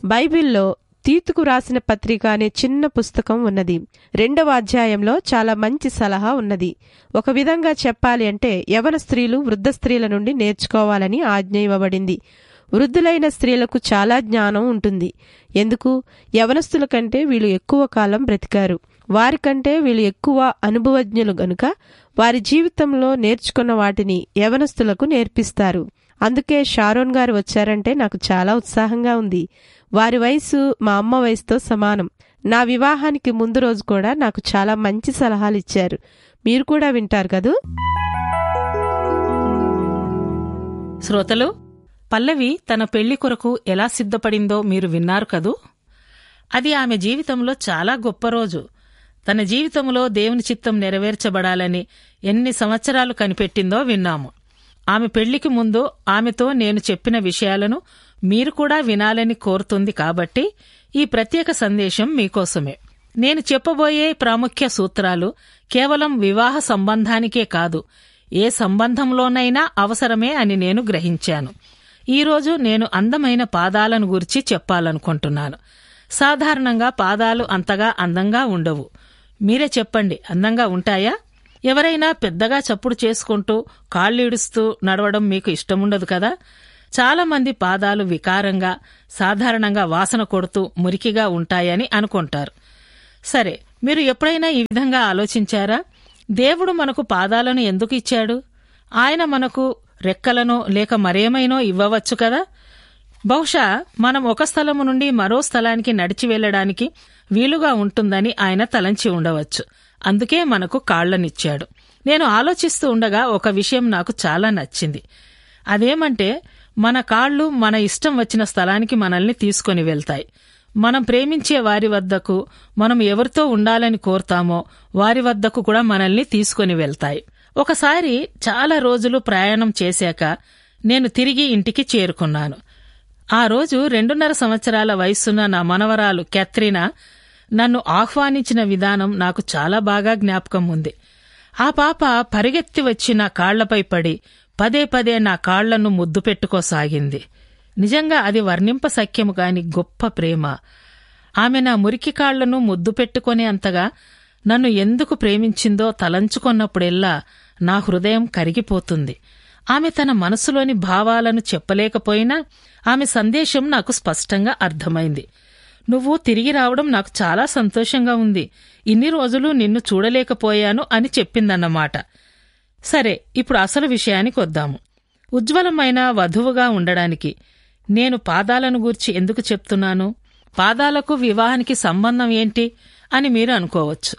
బైబిల్లో తీతుకు రాసిన పత్రిక అనే చిన్న పుస్తకం ఉన్నది. 2వ అధ్యాయంలో చాలా మంచి సలహా ఉన్నది. ఒక విధంగా చెప్పాలి అంటే యవన స్త్రీలు వృద్ధ స్త్రీల నుండి నేర్చుకోవాలని ఆజ్ఞ ఇవ్వబడింది. వృద్ధులైన స్త్రీలకు చాలా జ్ఞానం ఉంటుంది. ఎందుకు? యవనస్తుల కంటే వీళ్ళు ఎక్కువ కాలం బ్రతికారు. వారికంటే వీళ్ళు ఎక్కువ అనుభవజ్ఞులు గనుక వారి జీవితంలో నేర్చుకున్న వాటిని యవనస్తులకు నేర్పిస్తారు. అందుకే షారోన్ గారు వచ్చారంటే నాకు చాలా ఉత్సాహంగా ఉంది. వారి వయసు మా అమ్మ వయసుతో సమానం. నా వివాహానికి ముందు రోజు కూడా నాకు చాలా మంచి సలహాలు ఇచ్చారు. మీరు కూడా వింటారు కదూ? శ్రోతలు, పల్లవి తన పెళ్లి కొరకు ఎలా సిద్ధపడిందో మీరు విన్నారు కదూ? అది ఆమె జీవితంలో చాలా గొప్ప రోజు. తన జీవితంలో దేవుని చిత్తం నెరవేర్చబడాలని ఎన్ని సంవత్సరాలు కనిపెట్టిందో విన్నాము. ఆమె పెళ్లికి ముందు ఆమెతో నేను చెప్పిన విషయాలను మీరు కూడా వినాలని కోరుతుంది. కాబట్టి ఈ ప్రత్యేక సందేశం మీకోసమే. నేను చెప్పబోయే ప్రాముఖ్య సూత్రాలు కేవలం వివాహ సంబంధానికే కాదు, ఏ సంబంధంలోనైనా అవసరమే అని నేను గ్రహించాను. ఈరోజు నేను అందమైన పాదాలను గురించి చెప్పాలనుకుంటున్నాను. సాధారణంగా పాదాలు అంతగా అందంగా ఉండవు. మీరే చెప్పండి, అందంగా ఉంటాయా? ఎవరైనా పెద్దగా చప్పుడు చేసుకుంటూ కాళ్ళీడుస్తూ నడవడం మీకు ఇష్టముండదు కదా? చాలా మంది పాదాలు వికారంగా, సాధారణంగా వాసన కొడుతూ మురికిగా ఉంటాయని అనుకుంటారు. సరే, మీరు ఎప్పుడైనా ఈ విధంగా ఆలోచించారా? దేవుడు మనకు పాదాలను ఎందుకు ఇచ్చాడు? ఆయన మనకు రెక్కలనో లేక మరేమైనో ఇవ్వవచ్చు కదా? బహుశా మనం ఒక స్థలము నుండి మరో స్థలానికి నడిచి వెళ్లడానికి వీలుగా ఉంటుందని ఆయన తలంచి ఉండవచ్చు. అందుకే మనకు కాళ్లనిచ్చాడు. నేను ఆలోచిస్తూ ఉండగా ఒక విషయం నాకు చాలా నచ్చింది. అదేమంటే, మన కాళ్లు మన ఇష్టం వచ్చిన స్థలానికి మనల్ని తీసుకొని వెళ్తాయి. మనం ప్రేమించే వారి వద్దకు, మనం ఎవరితో ఉండాలని కోరుతామో వారి వద్దకు కూడా మనల్ని తీసుకొని వెళ్తాయి. ఒకసారి చాలా రోజులు ప్రయాణం చేశాక నేను తిరిగి ఇంటికి చేరుకున్నాను. ఆ రోజు 2.5 సంవత్సరాల వయస్సున్న నా మనవరాలు క్యాథ్రీనా నన్ను ఆహ్వానించిన విధానం నాకు చాలా బాగా జ్ఞాపకం ఉంది. ఆ పాప పరిగెత్తి వచ్చి నా కాళ్లపై పడి పదే పదే నా కాళ్లను ముద్దు పెట్టుకోసాగింది. నిజంగా అది వర్ణింపశక్యము గాని గొప్ప ప్రేమ. ఆమె నా మురికి కాళ్లను ముద్దు పెట్టుకునే అంతగా నన్ను ఎందుకు ప్రేమించిందో తలంచుకొన్నప్పుడెల్లా నా హృదయం కరిగిపోతుంది. ఆమె తన మనసులోని భావాలను చెప్పలేకపోయినా ఆమె సందేశం నాకు స్పష్టంగా అర్థమైంది. నువ్వు తిరిగి రావడం నాకు చాలా సంతోషంగా ఉంది. ఇన్ని రోజులు నిన్ను చూడలేకపోయాను అని చెప్పిందన్నమాట. సరే, ఇప్పుడు అసలు విషయానికి వద్దాము. ఉజ్వలమైన వధువుగా ఉండడానికి నేను పాదాలను గూర్చి ఎందుకు చెప్తున్నాను? పాదాలకు వివాహానికి సంబంధం ఏంటి అని మీరు అనుకోవచ్చు.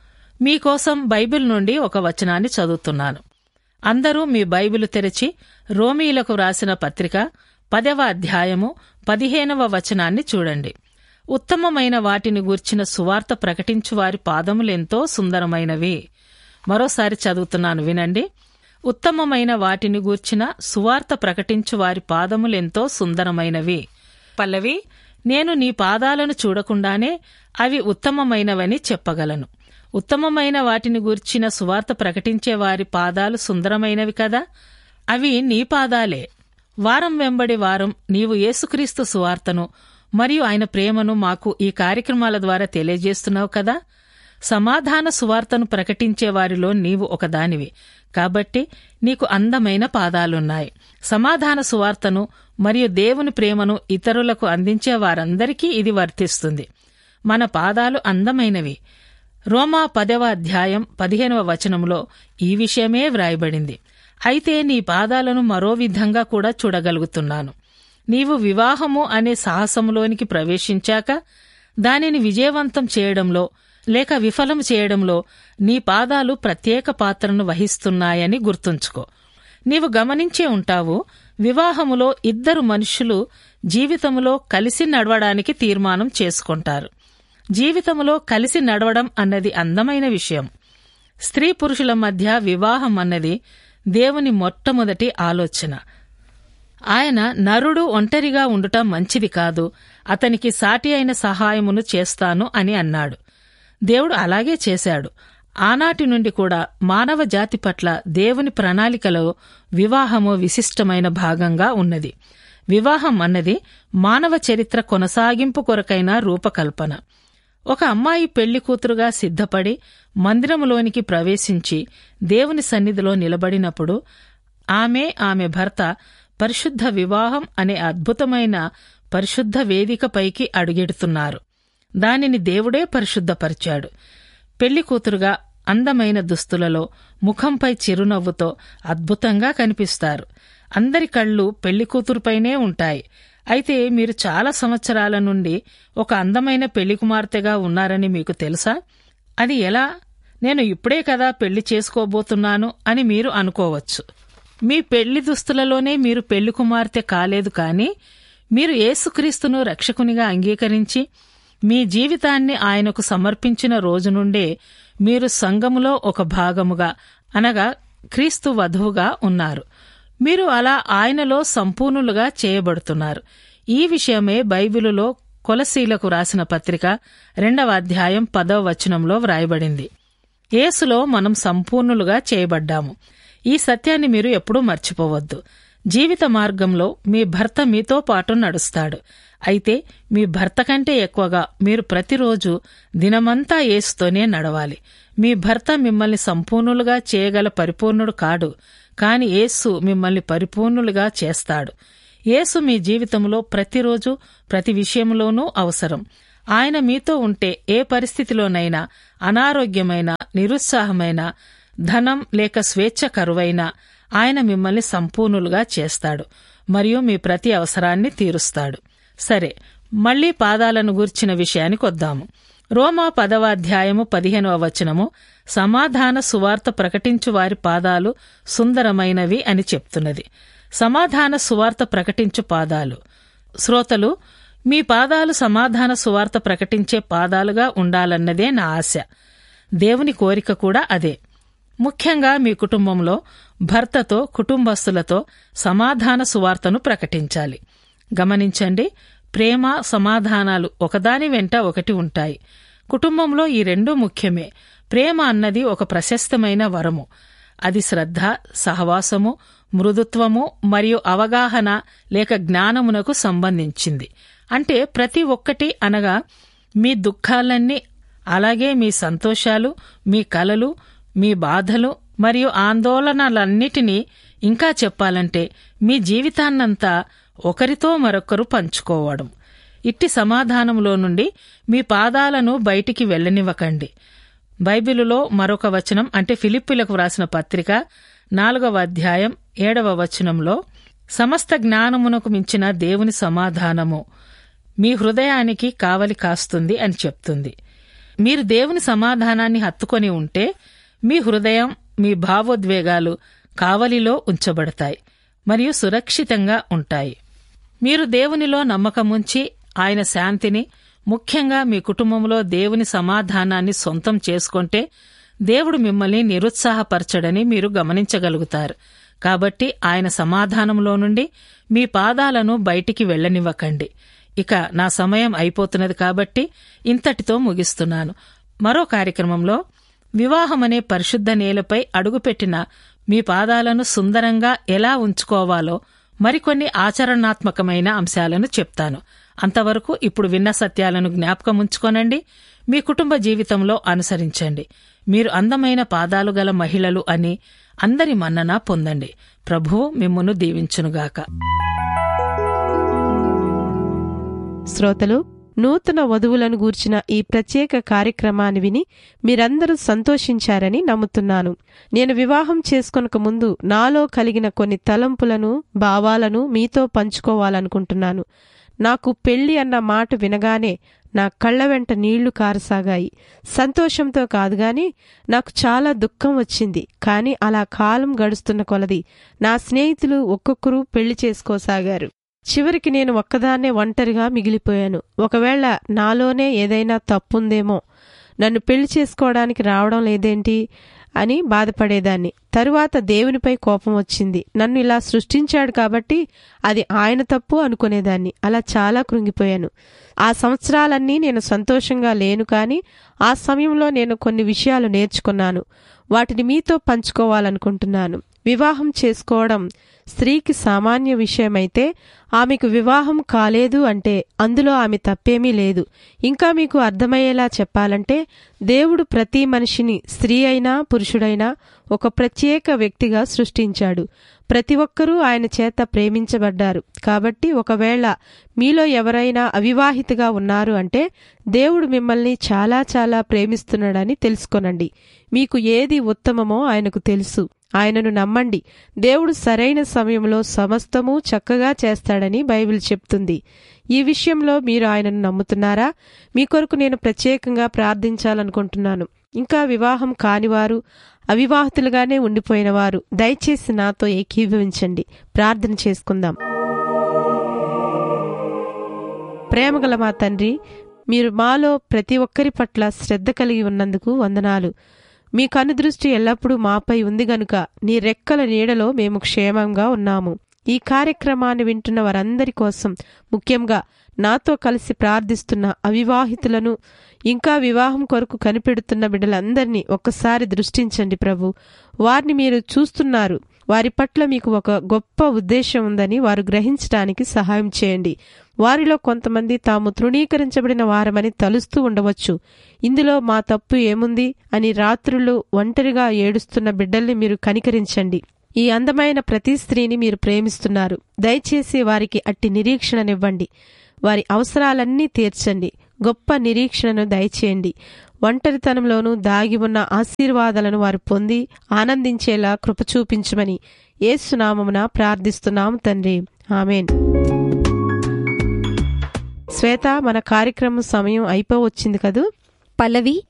మీకోసం బైబిల్ నుండి ఒక వచనాన్ని చదువుతున్నాను. అందరూ మీ బైబిలు తెరచి రోమీయులకు రాసిన పత్రిక 10వ అధ్యాయము 15వ వచనాన్ని చూడండి. ఉత్తమమైన వాటిని గూర్చిన సువార్త ప్రకటించువారి పాదములెంతో సుందరమైనవి. మరోసారి చదువుతున్నాను, వినండి. ఉత్తమమైన వాటిని గూర్చిన సువార్త ప్రకటించువారి పాదములెంతో సుందరమైనవి. పల్లవి, నేను నీ పాదాలను చూడకుండానే అవి ఉత్తమమైనవని చెప్పగలను. ఉత్తమమైన వాటిని గూర్చిన సువార్త ప్రకటించే వారి పాదాలు సుందరమైనవి కదా? అవి నీ పాదాలే. వారం వెంబడి వారం నీవు యేసుక్రీస్తు సువార్తను మరియు ఆయన ప్రేమను మాకు ఈ కార్యక్రమాల ద్వారా తెలియజేస్తున్నావు కదా? సమాధాన సువార్తను ప్రకటించే వారిలో నీవు ఒకదానివి. కాబట్టి నీకు అందమైన పాదాలున్నాయి. సమాధాన సువార్తను మరియు దేవుని ప్రేమను ఇతరులకు అందించే వారందరికీ ఇది వర్తిస్తుంది. మన పాదాలు అందమైనవి. రోమా 10వ అధ్యాయం 15వ వచనంలో ఈ విషయమే వ్రాయబడింది. అయితే నీ పాదాలను మరో విధంగా కూడా చూడగలుగుతున్నాను. నీవు వివాహము అనే సాహసంలోనికి ప్రవేశించాక దానిని విజయవంతం చేయడంలో లేక విఫలం చేయడంలో నీ పాదాలు ప్రత్యేక పాత్రను వహిస్తున్నాయని గుర్తుంచుకో. నీవు గమనించే ఉంటావు, వివాహములో ఇద్దరు మనుషులు జీవితములో కలిసి నడవడానికి తీర్మానం చేసుకుంటారు. జీవితములో కలిసి నడవడం అన్నది అందమైన విషయం. స్త్రీ పురుషుల మధ్య వివాహం అన్నది దేవుని మొట్టమొదటి ఆలోచన. ఆయన నరుడు ఒంటరిగా ఉండుట మంచిది కాదు, అతనికి సాటి అయిన సహాయమును చేస్తాను అని అన్నాడు. దేవుడు అలాగే చేశాడు. ఆనాటి నుండి కూడా మానవ జాతి పట్ల దేవుని ప్రణాళికలో వివాహము విశిష్టమైన భాగంగా ఉన్నది. వివాహం అన్నది మానవ చరిత్ర కొనసాగింపు కొరకైన రూపకల్పన. ఒక అమ్మాయి పెళ్లి కూతురుగా సిద్ధపడి మందిరములోనికి ప్రవేశించి దేవుని సన్నిధిలో నిలబడినప్పుడు ఆమె భర్త పరిశుద్ధ వివాహం అనే అద్భుతమైన పరిశుద్ధ వేదికపైకి అడుగెడుతున్నారు. దానిని దేవుడే పరిశుద్ధపరిచాడు. పెళ్లి కూతురుగా అందమైన దుస్తులలో, ముఖంపై చిరునవ్వుతో అద్భుతంగా కనిపిస్తారు. అందరి కళ్ళు పెళ్లికూతురుపైనే ఉంటాయి. అయితే మీరు చాలా సంవత్సరాల నుండి ఒక అందమైన పెళ్లికుమార్తెగా ఉన్నారని మీకు తెలుసా? అది ఎలా? నేను ఇప్పుడే కదా పెళ్లి చేసుకోబోతున్నాను అని మీరు అనుకోవచ్చు. మీ పెళ్లి దుస్తులలోనే మీరు పెళ్లికుమార్తె కాలేదు, కానీ మీరు యేసుక్రీస్తును రక్షకునిగా అంగీకరించి మీ జీవితాన్ని ఆయనకు సమర్పించిన రోజు నుండే మీరు సంఘములో ఒక భాగముగా, అనగా క్రీస్తు వధువుగా ఉన్నారు. మీరు అలా ఆయనలో సంపూర్ణులుగా చేయబడుతున్నారు. ఈ విషయమే బైబిలులో కొలసీలకు రాసిన పత్రిక 2వ అధ్యాయం 10వ వచనంలో వ్రాయబడింది. యేసులో మనం సంపూర్ణులుగా చేయబడ్డాము. ఈ సత్యాన్ని మీరు ఎప్పుడూ మర్చిపోవద్దు. జీవిత మార్గంలో మీ భర్త మీతో పాటు నడుస్తాడు. అయితే మీ భర్త కంటే ఎక్కువగా మీరు ప్రతిరోజు దినమంతా యేసుతోనే నడవాలి. మీ భర్త మిమ్మల్ని సంపూర్ణులుగా చేయగల పరిపూర్ణుడు కాడు, కాని యేసు మిమ్మల్ని పరిపూర్ణులుగా చేస్తాడు. యేసు మీ జీవితంలో ప్రతిరోజు ప్రతి విషయంలోనూ అవసరం. ఆయన మీతో ఉంటే ఏ పరిస్థితిలోనైనా, అనారోగ్యమైన, నిరుత్సాహమైన, ధనం లేక స్వేచ్ఛ కరువైనా ఆయన మిమ్మల్ని సంపూర్ణులుగా చేస్తాడు మరియు మీ ప్రతి అవసరాన్ని తీరుస్తాడు. సరే, మళ్లీ పాదాలను గూర్చిన విషయానికి వద్దాము. రోమా 10వ అధ్యాయము 15వ వచనము సమాధాన సువార్త ప్రకటించు వారి పాదాలు సుందరమైనవి అని చెప్తున్నది. సమాధాన సువార్త ప్రకటించు పాదాలు. శ్రోతలు, మీ పాదాలు సమాధాన సువార్త ప్రకటించే పాదాలుగా ఉండాలన్నదే నా ఆశ. దేవుని కోరిక కూడా అదే. ముఖ్యంగా మీ కుటుంబంలో భర్తతో, కుటుంబస్తులతో సమాధాన సువార్తను ప్రకటించాలి. గమనించండి, ప్రేమ, సమాధానాలు ఒకదాని వెంట ఒకటి ఉంటాయి. కుటుంబంలో ఈ రెండూ ముఖ్యమే. ప్రేమ అన్నది ఒక ప్రశస్తమైన వరము. అది శ్రద్ధ, సహవాసము, మృదుత్వము మరియు అవగాహన లేక జ్ఞానమునకు సంబంధించింది. అంటే ప్రతి ఒక్కటి, అనగా మీ దుఃఖాలన్నీ, అలాగే మీ సంతోషాలు, మీ కలలు, మీ బాధలు మరియు ఆందోళనలన్నిటినీ, ఇంకా చెప్పాలంటే మీ జీవితాన్నంతా ఒకరితో మరొకరు పంచుకోవడం. ఇట్టి సమాధానంలో నుండి మీ పాదాలను బయటికి వెళ్లనివ్వకండి. బైబిలులో మరొక వచనం, అంటే ఫిలిప్పీలకు వ్రాసిన పత్రిక 4వ అధ్యాయం 7వ వచనంలో సమస్త జ్ఞానమునకు మించిన దేవుని సమాధానము మీ హృదయానికి కావలి కాస్తుంది అని చెప్తుంది. మీరు దేవుని సమాధానాన్ని హత్తుకొని ఉంటే మీ హృదయం, మీ భావోద్వేగాలు కావలిలో ఉంచబడతాయి మరియు సురక్షితంగా ఉంటాయి. మీరు దేవునిలో నమ్మకముంచి ఆయన శాంతిని, ముఖ్యంగా మీ కుటుంబంలో దేవుని సమాధానాన్ని సొంతం చేసుకుంటే దేవుడు మిమ్మల్ని నిరుత్సాహపరచడని మీరు గమనించగలుగుతారు. కాబట్టి ఆయన సమాధానంలో నుండి మీ పాదాలను బయటికి వెళ్లనివ్వకండి. ఇక నా సమయం అయిపోతున్నది కాబట్టి ఇంతటితో ముగిస్తున్నాను. మరో కార్యక్రమంలో వివాహమనే పరిశుద్ధ నేలపై అడుగుపెట్టిన మీ పాదాలను సుందరంగా ఎలా ఉంచుకోవాలో మరికొన్ని ఆచరణాత్మకమైన అంశాలను చెప్తాను. అంతవరకు ఇప్పుడు విన్న సత్యాలను జ్ఞాపకముంచుకోనండి, మీ కుటుంబ జీవితంలో అనుసరించండి. మీరు అందమైన పాదాలు గల మహిళలు అని అందరి మన్నన పొందండి. ప్రభువు మిమ్మును దీవించునుగాక. శ్రోతలు, నూతన వధువులను గూర్చిన ఈ ప్రత్యేక కార్యక్రమాన్ని విని మీరందరూ సంతోషించారని నమ్ముతున్నాను. నేను వివాహం చేసుకొనక ముందు నాలో కలిగిన కొన్ని తలంపులను, భావాలను మీతో పంచుకోవాలనుకుంటున్నాను. నాకు పెళ్లి అన్న మాట వినగానే నా కళ్ల వెంట నీళ్లు కారసాగాయి. సంతోషంతో కాదుగాని నాకు చాలా దుఃఖం వచ్చింది. కాని అలా కాలం గడుస్తున్న కొలది నా స్నేహితులు ఒక్కొక్కరు పెళ్లి చేసుకోసాగారు. చివరికి నేను ఒక్కదాన్నే ఒంటరిగా మిగిలిపోయాను. ఒకవేళ నాలోనే ఏదైనా తప్పుందేమో, నన్ను పెళ్లి చేసుకోవడానికి రావడం లేదేంటి అని బాధపడేదాన్ని. తరువాత దేవునిపై కోపం వచ్చింది. నన్ను ఇలా సృష్టించాడు కాబట్టి అది ఆయన తప్పు అనుకునేదాన్ని. అలా చాలా కృంగిపోయాను. ఆ సంవత్సరాలన్నీ నేను సంతోషంగా లేను, కానీ ఆ సమయంలో నేను కొన్ని విషయాలు నేర్చుకున్నాను. వాటిని మీతో పంచుకోవాలనుకుంటున్నాను. వివాహం చేసుకోవడం స్త్రీకి సామాన్య విషయమైతే ఆమెకు వివాహం కాలేదు అంటే అందులో ఆమె తప్పేమీ లేదు. ఇంకా మీకు అర్థమయ్యేలా చెప్పాలంటే దేవుడు ప్రతి మనిషిని, స్త్రీ అయినా పురుషుడైనా, ఒక ప్రత్యేక వ్యక్తిగా సృష్టించాడు. ప్రతి ఒక్కరూ ఆయన చేత ప్రేమించబడ్డారు. కాబట్టి ఒకవేళ మీలో ఎవరైనా అవివాహితగా ఉన్నారు అంటే దేవుడు మిమ్మల్ని చాలా చాలా ప్రేమిస్తున్నాడని తెలుసుకొనండి. మీకు ఏది ఉత్తమమో ఆయనకు తెలుసు. ఆయనను నమ్మండి. దేవుడు సరైన సమయంలో సమస్తము చక్కగా చేస్తాడని బైబిల్ చెప్తుంది. ఈ విషయంలో మీరు ఆయనను నమ్ముతున్నారా? మీ కొరకు నేను ప్రత్యేకంగా ప్రార్థించాలనుకుంటున్నాను. ఇంకా వివాహం కానివారు, అవివాహితులుగానే ఉండిపోయిన వారు దయచేసి నాతో ఏకీభవించండి. ప్రార్థన చేసుకుందాం. ప్రేమగల మా తండ్రి, మీరు మాలో ప్రతి ఒక్కరి పట్ల శ్రద్ధ కలిగి ఉన్నందుకు వందనాలు. మీ కనుదృష్టి ఎల్లప్పుడూ మాపై ఉంది గనుక నీ రెక్కల నీడలో మేము క్షేమంగా ఉన్నాము. ఈ కార్యక్రమాన్ని వింటున్న వారందరి కోసం, ముఖ్యంగా నాతో కలిసి ప్రార్థిస్తున్న అవివాహితులను, ఇంకా వివాహం కొరకు కనిపెడుతున్న బిడ్డలందరినీ ఒక్కసారి దృష్టించండి ప్రభు. వారిని మీరు చూస్తున్నారు. వారి పట్ల మీకు ఒక గొప్ప ఉద్దేశం ఉందని వారు గ్రహించడానికి సహాయం చేయండి. వారిలో కొంతమంది తాము తృణీకరించబడిన వారమని తలుస్తూ ఉండవచ్చు. ఇందులో మా తప్పు ఏముంది అని రాత్రులు ఒంటరిగా ఏడుస్తున్న బిడ్డల్ని మీరు కనికరించండి. ఈ అందమైన ప్రతి స్త్రీని మీరు ప్రేమిస్తున్నారు. దయచేసి వారికి అట్టి నిరీక్షణనివ్వండి. వారి అవసరాలన్నీ తీర్చండి. గొప్ప నిరీక్షణను దయచేయండి. ఒంటరితనంలోనూ దాగి ఉన్న ఆశీర్వాదాలను వారు పొంది ఆనందించేలా కృప చూపించమని యేసు నామమున ప్రార్థిస్తున్నాము తండ్రి. ఆమేన్. శ్వేత, మన కార్యక్రమం సమయం అయిపోవచ్చింది కదూ? పల్లవి,